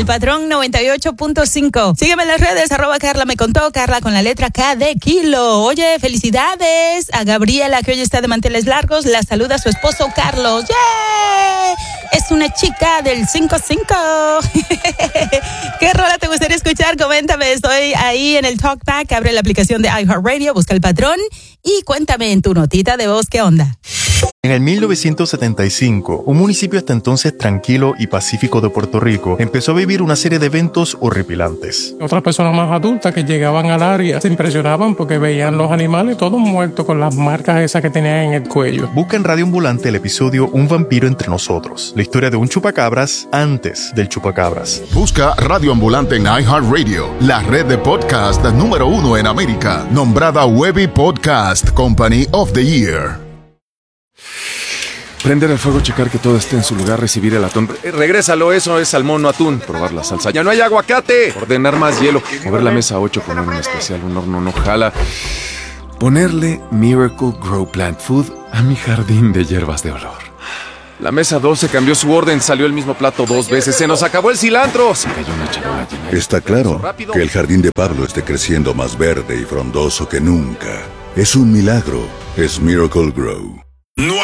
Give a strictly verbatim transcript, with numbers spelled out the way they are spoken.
Patrón noventa y ocho punto cinco. Sígueme en las redes, arroba Carla me contó, Carla con la letra K de kilo. Oye, felicidades a Gabriela, que hoy está de manteles largos. La saluda su esposo Carlos. ¡Yeah! Es una chica del cinco cinco. ¿Qué rola te gustaría escuchar? Coméntame, estoy ahí en el Talkback. Abre la aplicación de iHeartRadio, busca el Patrón y cuéntame en tu notita de voz qué onda. En el mil novecientos setenta y cinco, un municipio hasta entonces tranquilo y pacífico de Puerto Rico empezó a vivir una serie de eventos horripilantes. Otras personas más adultas que llegaban al área se impresionaban porque veían los animales todos muertos con las marcas esas que tenían en el cuello. Busca en Radio Ambulante el episodio Un vampiro entre nosotros, la historia de un chupacabras antes del chupacabras. Busca Radio Ambulante en iHeartRadio, la red de podcast número uno en América, nombrada Webby Podcast Company of the Year. Prender el fuego, checar que todo esté en su lugar, recibir el atún. Eh, regrésalo, eso es salmón, no atún. Probar la salsa. ¡Ya no hay aguacate! Ordenar más hielo. Mover la mesa ocho con un especial, un horno no jala. Ponerle Miracle Grow Plant Food a mi jardín de hierbas de olor. La mesa doce cambió su orden, salió el mismo plato dos veces. ¡Se nos acabó el cilantro! Se cayó una charola llena. Está claro que el jardín de Pablo esté creciendo más verde y frondoso que nunca. Es un milagro. Es Miracle Grow. No